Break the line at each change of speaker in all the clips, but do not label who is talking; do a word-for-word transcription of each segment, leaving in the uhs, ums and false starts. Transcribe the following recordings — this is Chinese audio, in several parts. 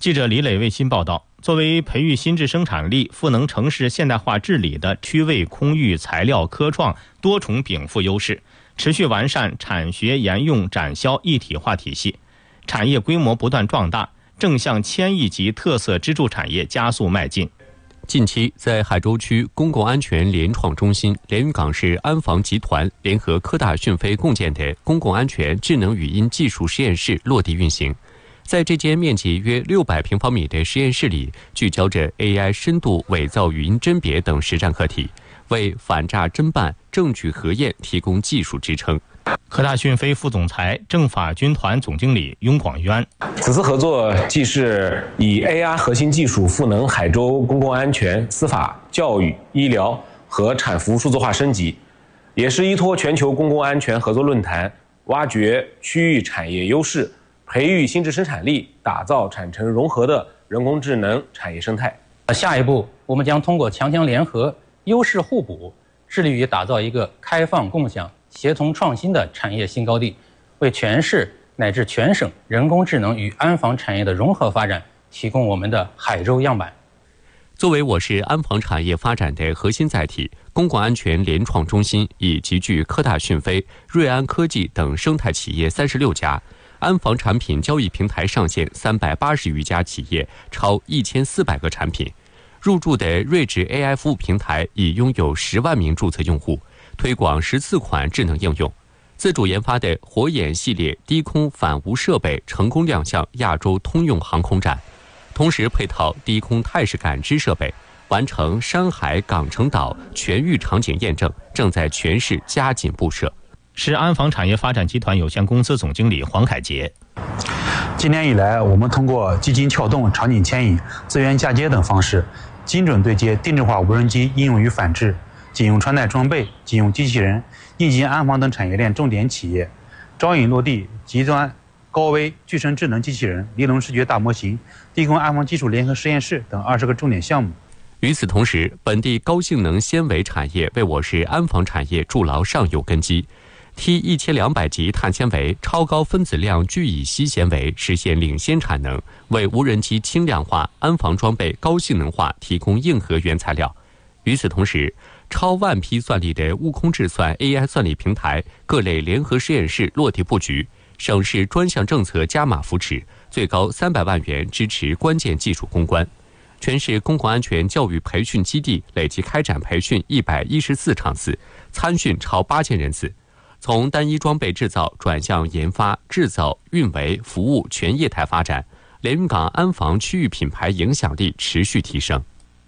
记者李磊为新报道，作为培育新质生产力、赋能城市现代化治理的区位空域材料科创多重禀赋优势，持续完善产学研用展销一体化体系，产业规模不断壮大，正向千亿级特色支柱产业加速迈进。
近期，在海州区公共安全联创中心、连云港市安防集团联合科大讯飞共建的公共安全智能语音技术实验室落地运行。在这间面积约六百平方米的实验室里，聚焦着 A I 深度伪造语音甄别等实战课题，为反诈侦办、证据核验提供技术支撑。
科大讯飞副总裁、政法军团总经理雍广渊：
此次合作既是以 A I 核心技术赋能海州公共安全、司法、教育、医疗和产服数字化升级，也是依托全球公共安全合作论坛，挖掘区域产业优势，培育新质生产力，打造产城融合的人工智能产业生态。
下一步，我们将通过强强联合、优势互补，致力于打造一个开放共享、协同创新的产业新高地，为全市乃至全省人工智能与安防产业的融合发展提供我们的海州样板。
作为我市安防产业发展的核心载体，公共安全联创中心已集聚科大讯飞、瑞安科技等生态企业三十六家，安防产品交易平台上线三百八十余家企业，超一千四百个产品。入驻的睿智 A I 服务平台已拥有十万名注册用户，推广十四款智能应用。自主研发的火眼系列低空反无设备成功亮相亚洲通用航空展，同时配套低空态势感知设备，完成山海港城岛全域场景验证，正在全市加紧布设。
是安防产业发展集团有限公司总经理黄凯杰。
今年以来，我们通过基金撬动、场景牵引、资源嫁接等方式，精准对接定制化无人机应用与反制、警用穿戴装备、警用机器人、应急安防等产业链重点企业，招引落地极端高危具身智能机器人、离笼视觉大模型、低空安防技术联合实验室等二十个重点项目。
与此同时，本地高性能纤维产业为我市安防产业筑牢上游根基。T 一千两百级碳纤维、超高分子量聚乙烯纤维实现领先产能，为无人机轻量化、安防装备高性能化提供硬核原材料。与此同时，超万批算力的悟空智算 A I 算力平台各类联合实验室落地布局，省市专项政策加码扶持，最高三百万元支持关键技术攻关。全市公共安全教育培训基地累计开展培训一百一十四场次，参训超八千人次。从单一装备制造转向研发、制造、运维、服务全业态发展，连云港安防区域品牌影响力持续提升。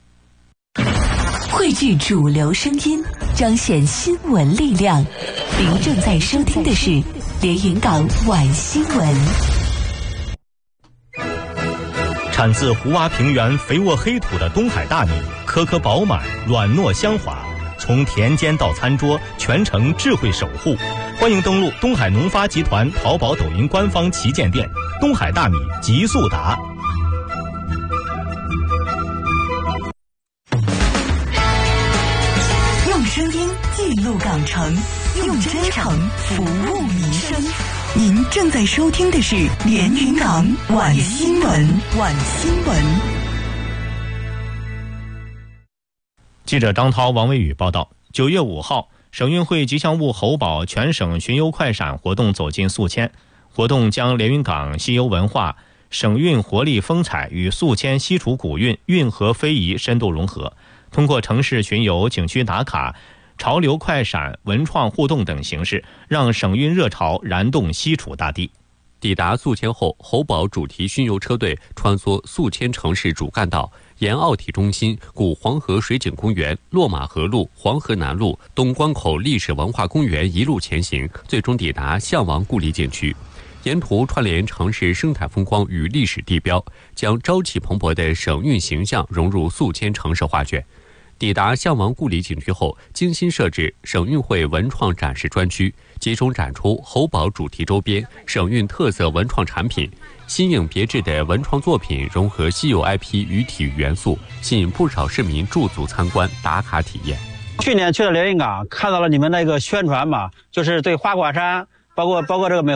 汇聚主流声音，彰显新闻力量。您正在收听的是连云港晚新闻。
产自胡洼平原肥沃黑土的东海大米，颗颗饱满，软糯香滑。从田间到餐桌，全程智慧守护。欢迎登录东海农发集团淘宝、抖音官方旗舰店“东海大米极速达”。
用声音记录港城，用真诚服务民生。您正在收听的是连云港晚新闻。晚新闻。
记者张涛、王伟宇报道，九月五号，省运会吉祥物猴宝全省巡游快闪活动走进宿迁。活动将连云港西游文化、省运活力风采与宿迁西楚古韵、运河非遗深度融合，通过城市巡游、景区打卡、潮流快闪、文创互动等形式，让省运热潮燃动西楚大地。
抵达宿迁后，猴宝主题巡游车队穿梭宿迁城市主干道，沿奥体中心、古黄河水景公园、落马河路、黄河南路、东关口历史文化公园一路前行，最终抵达项王故里景区。沿途串联城市生态风光与历史地标，将朝气蓬勃的省运形象融入宿迁城市画卷。抵达项王故里景区后，精心设置省运会文创展示专区，集中展出猴宝主题周边、省运特色文创产品。新颖别致的文创作品融合稀有 I P 与体育元素，吸引不少市民驻足参观、打卡体验。
去年去了连云港，看到了你们那个宣传嘛，就是对花果山，包括包括这个美